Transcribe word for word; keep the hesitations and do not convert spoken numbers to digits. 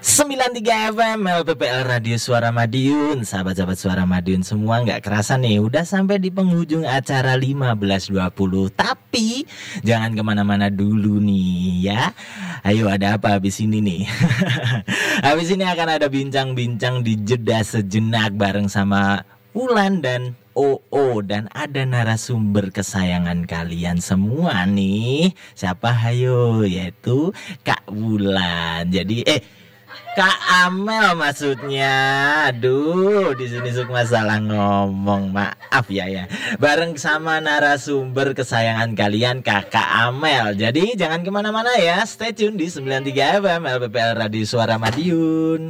sembilan puluh tiga F M L P P L Radio Suara Madiun. Sahabat-sahabat Suara Madiun semua, gak kerasa nih udah sampai di penghujung acara lima belas dua puluh. Tapi jangan kemana-mana dulu nih ya. Ayo, ada apa habis ini nih? Habis ini akan ada bincang-bincang di jeda sejenak bareng sama Ulan dan O O, dan ada narasumber kesayangan kalian semua nih. Siapa hayo? Yaitu Kak Wulan. Jadi eh Kak Amel maksudnya. Aduh, di sini Sukma salah ngomong. Maaf ya ya. Bareng sama narasumber kesayangan kalian, Kakak Amel. Jadi jangan kemana-mana ya. Stay tune di sembilan puluh tiga F M L P P L Radio Suara Madiun.